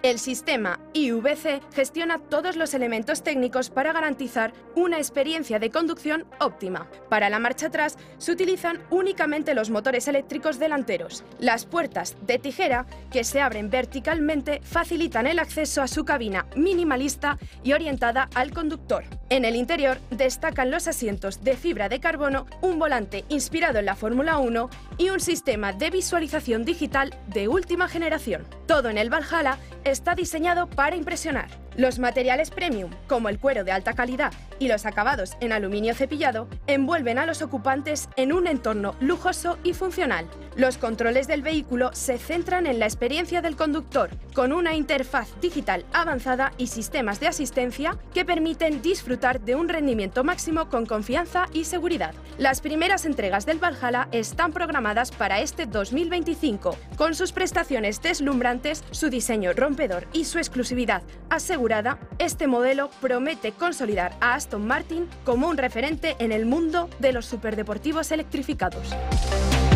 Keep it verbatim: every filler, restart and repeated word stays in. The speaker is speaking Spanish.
El sistema I V C gestiona todos los elementos técnicos para garantizar una experiencia de conducción óptima. Para la marcha atrás se utilizan únicamente los motores eléctricos delanteros. Las puertas de tijera, que se abren verticalmente, facilitan el acceso a su cabina minimalista y orientada al conductor. En el interior destacan los asientos de fibra de carbono, un volante inspirado en la Fórmula uno y un sistema de visualización digital de última generación. Todo en el Valhalla está diseñado para impresionar. Los materiales premium, como el cuero de alta calidad y los acabados en aluminio cepillado, envuelven a los ocupantes en un entorno lujoso y funcional. Los controles del vehículo se centran en la experiencia del conductor, con una interfaz digital avanzada y sistemas de asistencia que permiten disfrutar de un rendimiento máximo con confianza y seguridad. Las primeras entregas del Valhalla están programadas para este dos mil veinticinco. Con sus prestaciones deslumbrantes, su diseño rompedor y su exclusividad asegurada, este modelo promete consolidar a Aston Martin como un referente en el mundo de los superdeportivos electrificados.